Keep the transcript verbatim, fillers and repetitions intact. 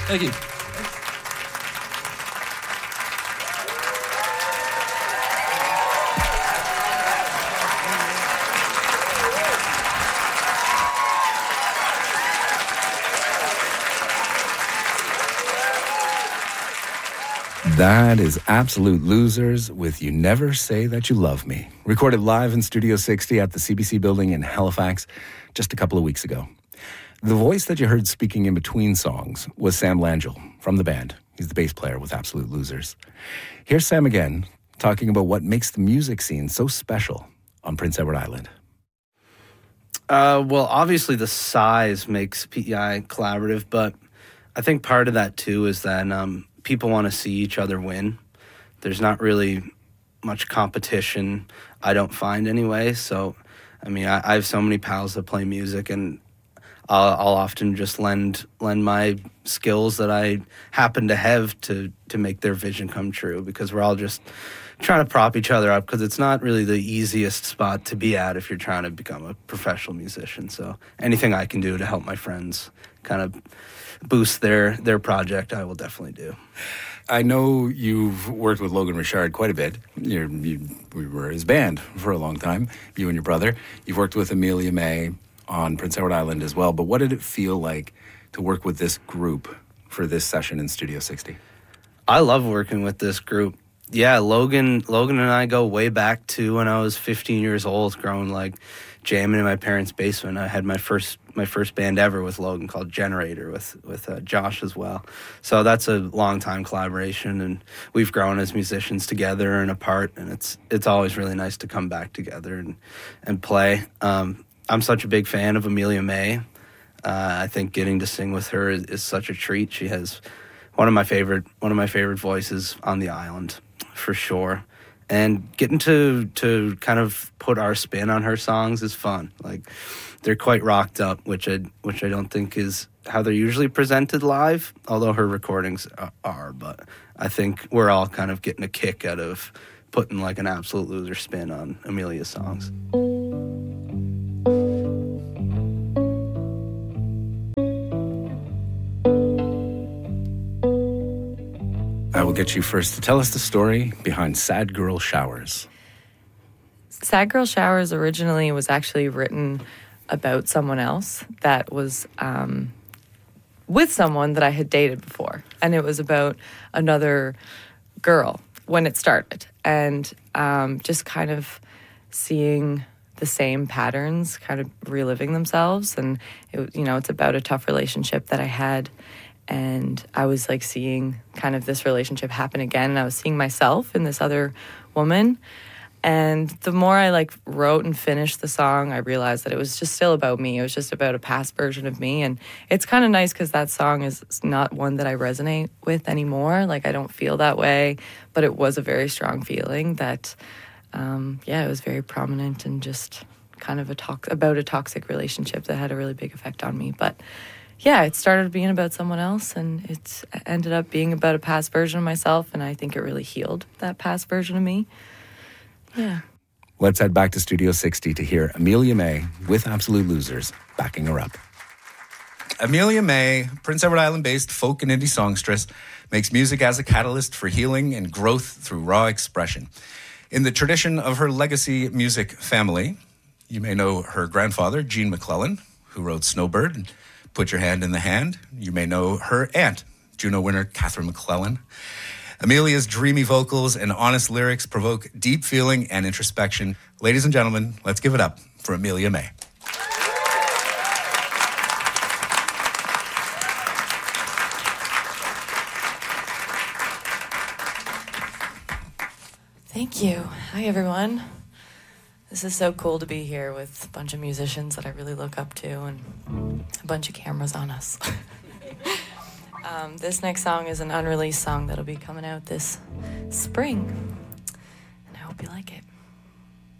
Thank you. That is Absolute Losers with You Never Say That You Love Me, recorded live in Studio sixty at the C B C building in Halifax just a couple of weeks ago. The voice that you heard speaking in between songs was Sam Langell from the band. He's the bass player with Absolute Losers. Here's Sam again talking about what makes the music scene so special on Prince Edward Island. Uh, well, obviously the size makes P E I collaborative, but I think part of that too is that um, people want to see each other win. There's not really much competition, I don't find anyway. So, I mean, I, I have so many pals that play music, and I'll, I'll often just lend lend my skills that I happen to have to to make their vision come true, because we're all just trying to prop each other up, because it's not really the easiest spot to be at if you're trying to become a professional musician. So anything I can do to help my friends kind of boost their their project, I will definitely do. I know you've worked with Logan Richard quite a bit. You're, you we were his band for a long time, you and your brother. You've worked with Amelia May on Prince Edward Island as well. But what did it feel like to work with this group for this session in Studio sixty? I love working with this group. Yeah, Logan Logan and I go way back to when I was fifteen years old, growing like jamming in my parents' basement. I had my first my first band ever with Logan called Generator with with uh, Josh as well. So that's a long time collaboration, and we've grown as musicians together and apart. And it's it's always really nice to come back together and and play. Um, I'm such a big fan of Amelia May. Uh, I think getting to sing with her is, is such a treat. She has one of my favorite one of my favorite voices on the island, for sure. And getting to to kind of put our spin on her songs is fun. Like, they're quite rocked up, which I which I don't think is how they're usually presented live, although her recordings are. But I think we're all kind of getting a kick out of putting like an Absolute Loser spin on Amelia's songs. I will get you first to tell us the story behind Sad Girl Showers. Sad Girl Showers originally was actually written about someone else that was um, with someone that I had dated before. And it was about another girl when it started. And um, just kind of seeing the same patterns kind of reliving themselves. And, it, you know, it's about a tough relationship that I had. And I was like seeing kind of this relationship happen again. And I was seeing myself in this other woman. And the more I like wrote and finished the song, I realized that it was just still about me. It was just about a past version of me. And it's kind of nice because that song is not one that I resonate with anymore. Like, I don't feel that way. But it was a very strong feeling that, um, yeah, it was very prominent and just kind of a talk about a toxic relationship that had a really big effect on me. But yeah, it started being about someone else, and it ended up being about a past version of myself, and I think it really healed that past version of me. Yeah. Let's head back to Studio sixty to hear Amelia May with Absolute Losers backing her up. Amelia May, Prince Edward Island-based folk and indie songstress, makes music as a catalyst for healing and growth through raw expression. In the tradition of her legacy music family, you may know her grandfather, Gene McClellan, who wrote Snowbird and Put Your Hand in the Hand. You may know her aunt, Juno winner Catherine McClellan. Amelia's dreamy vocals and honest lyrics provoke deep feeling and introspection. Ladies and gentlemen, let's give it up for Amelia May. Thank you. Hi, everyone. This is so cool to be here with a bunch of musicians that I really look up to and a bunch of cameras on us. um, this next song is an unreleased song that'll be coming out this spring.